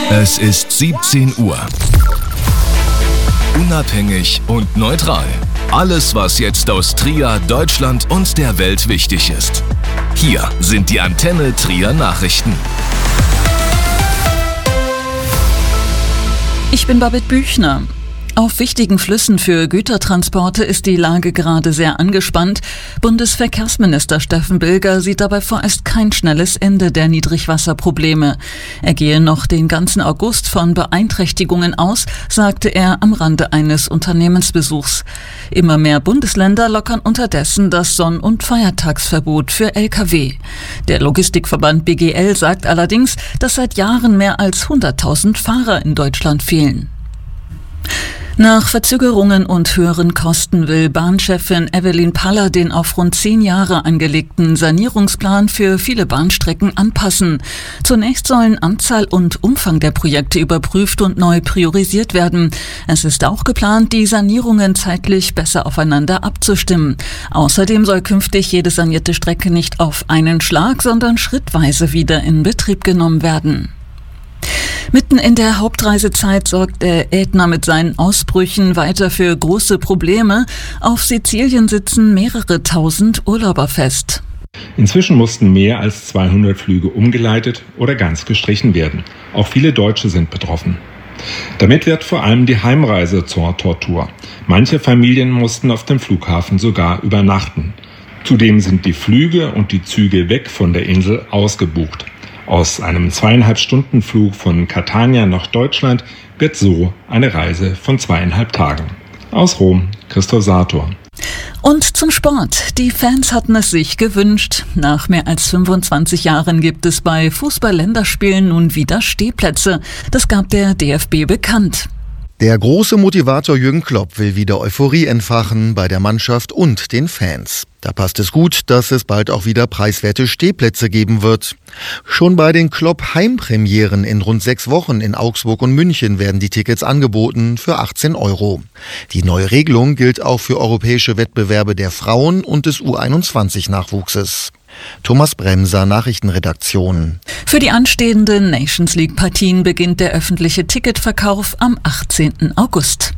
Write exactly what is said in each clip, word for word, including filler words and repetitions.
Es ist siebzehn Uhr. Unabhängig und neutral. Alles, was jetzt aus Trier, Deutschland und der Welt wichtig ist. Hier sind die Antenne Trier Nachrichten. Ich bin Babette Büchner. Auf wichtigen Flüssen für Gütertransporte ist die Lage gerade sehr angespannt. Bundesverkehrsminister Steffen Bilger sieht dabei vorerst kein schnelles Ende der Niedrigwasserprobleme. Er gehe noch den ganzen August von Beeinträchtigungen aus, sagte er am Rande eines Unternehmensbesuchs. Immer mehr Bundesländer lockern unterdessen das Sonn- und Feiertagsverbot für L K W. Der Logistikverband B G L sagt allerdings, dass seit Jahren mehr als hunderttausend Fahrer in Deutschland fehlen. Nach Verzögerungen und höheren Kosten will Bahnchefin Evelyn Paller den auf rund zehn Jahre angelegten Sanierungsplan für viele Bahnstrecken anpassen. Zunächst sollen Anzahl und Umfang der Projekte überprüft und neu priorisiert werden. Es ist auch geplant, die Sanierungen zeitlich besser aufeinander abzustimmen. Außerdem soll künftig jede sanierte Strecke nicht auf einen Schlag, sondern schrittweise wieder in Betrieb genommen werden. Mitten in der Hauptreisezeit sorgt der Ätna mit seinen Ausbrüchen weiter für große Probleme. Auf Sizilien sitzen mehrere tausend Urlauber fest. Inzwischen mussten mehr als zweihundert Flüge umgeleitet oder ganz gestrichen werden. Auch viele Deutsche sind betroffen. Damit wird vor allem die Heimreise zur Tortur. Manche Familien mussten auf dem Flughafen sogar übernachten. Zudem sind die Flüge und die Züge weg von der Insel ausgebucht. Aus einem zweieinhalb Stunden Flug von Catania nach Deutschland wird so eine Reise von zweieinhalb Tagen. Aus Rom, Christoph Sator. Und zum Sport. Die Fans hatten es sich gewünscht. Nach mehr als fünfundzwanzig Jahren gibt es bei Fußball-Länderspielen nun wieder Stehplätze. Das gab der D F B bekannt. Der große Motivator Jürgen Klopp will wieder Euphorie entfachen bei der Mannschaft und den Fans. Da passt es gut, dass es bald auch wieder preiswerte Stehplätze geben wird. Schon bei den Klopp-Heimpremieren in rund sechs Wochen in Augsburg und München werden die Tickets angeboten für achtzehn Euro. Die neue Regelung gilt auch für europäische Wettbewerbe der Frauen und des U einundzwanzig Nachwuchses. Thomas Bremser, Nachrichtenredaktion. Für die anstehenden Nations League-Partien beginnt der öffentliche Ticketverkauf am achtzehnten August.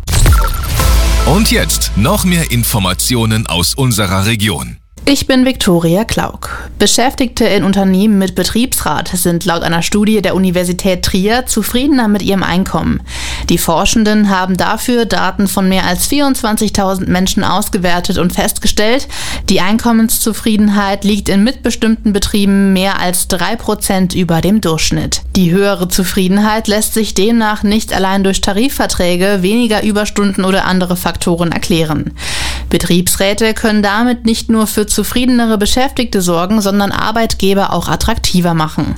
Und jetzt noch mehr Informationen aus unserer Region. Ich bin Viktoria Klauk. Beschäftigte in Unternehmen mit Betriebsrat sind laut einer Studie der Universität Trier zufriedener mit ihrem Einkommen. Die Forschenden haben dafür Daten von mehr als vierundzwanzigtausend Menschen ausgewertet und festgestellt, die Einkommenszufriedenheit liegt in mitbestimmten Betrieben mehr als drei Prozent über dem Durchschnitt. Die höhere Zufriedenheit lässt sich demnach nicht allein durch Tarifverträge, weniger Überstunden oder andere Faktoren erklären. Betriebsräte können damit nicht nur für zufriedenere Beschäftigte sorgen, sondern Arbeitgeber auch attraktiver machen.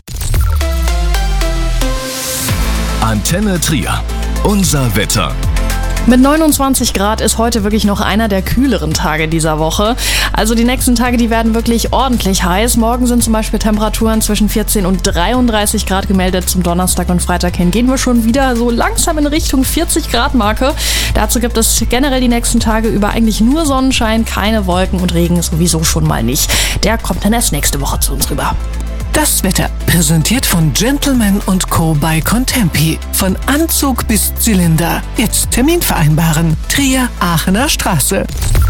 Antenne Trier. Unser Wetter. Mit neunundzwanzig Grad ist heute wirklich noch einer der kühleren Tage dieser Woche. Also die nächsten Tage, die werden wirklich ordentlich heiß. Morgen sind zum Beispiel Temperaturen zwischen vierzehn und dreiunddreißig Grad gemeldet. Zum Donnerstag und Freitag hin gehen wir schon wieder so langsam in Richtung vierzig Grad Marke. Dazu gibt es generell die nächsten Tage über eigentlich nur Sonnenschein, keine Wolken und Regen sowieso schon mal nicht. Der kommt dann erst nächste Woche zu uns rüber. Das Wetter, präsentiert von Gentleman und Co. bei Contempi. Von Anzug bis Zylinder. Jetzt Termin vereinbaren. Trier, Aachener Straße.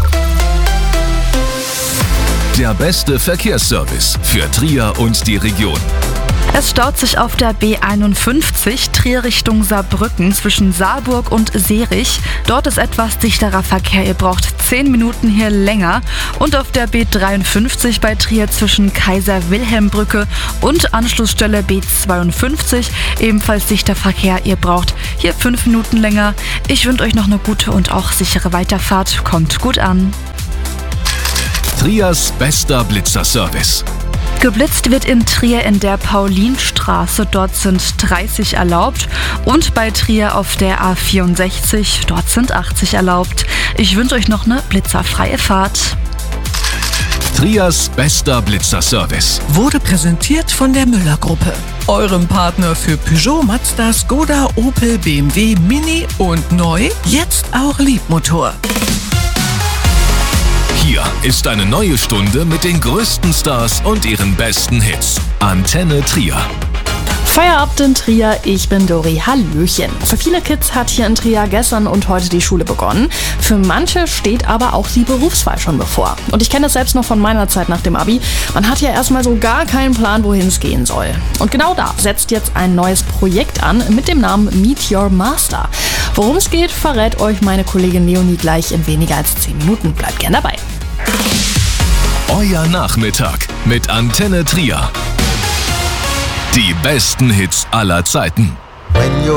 Der beste Verkehrsservice für Trier und die Region. Es staut sich auf der B einundfünfzig Trier Richtung Saarbrücken zwischen Saarburg und Seerich. Dort ist etwas dichterer Verkehr. Ihr braucht zehn Minuten hier länger. Und auf der B dreiundfünfzig bei Trier zwischen Kaiser-Wilhelm-Brücke und Anschlussstelle B zweiundfünfzig ebenfalls dichter Verkehr. Ihr braucht hier fünf Minuten länger. Ich wünsche euch noch eine gute und auch sichere Weiterfahrt. Kommt gut an. Triers bester Blitzerservice. Geblitzt wird in Trier in der Paulinstraße, dort sind dreißig erlaubt. Und bei Trier auf der A vierundsechzig, dort sind achtzig erlaubt. Ich wünsche euch noch eine blitzerfreie Fahrt. Triers bester Blitzerservice wurde präsentiert von der Müller-Gruppe. Eurem Partner für Peugeot, Mazda, Skoda, Opel, B M W, Mini und neu, jetzt auch Liebmotor. Hier ist eine neue Stunde mit den größten Stars und ihren besten Hits. Antenne Trier. Feierabend in Trier, ich bin Dori, hallöchen. Für viele Kids hat hier in Trier gestern und heute die Schule begonnen. Für manche steht aber auch die Berufswahl schon bevor. Und ich kenne das selbst noch von meiner Zeit nach dem Abi. Man hat ja erstmal so gar keinen Plan, wohin es gehen soll. Und genau da setzt jetzt ein neues Projekt an mit dem Namen Meet Your Master. Worum es geht, verrät euch meine Kollegin Leonie gleich in weniger als zehn Minuten. Bleibt gern dabei. Euer Nachmittag mit Antenne Trier. Die besten Hits aller Zeiten.